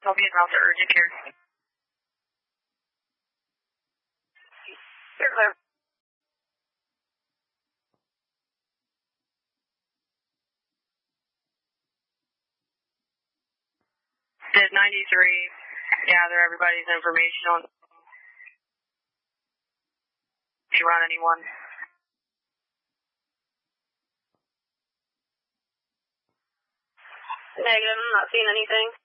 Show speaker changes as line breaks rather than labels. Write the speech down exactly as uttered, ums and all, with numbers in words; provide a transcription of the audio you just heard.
I'll be about to urgent care. You're clear. Did ninety-three gather everybody's information on... Did you run anyone? Negative, I'm not seeing anything.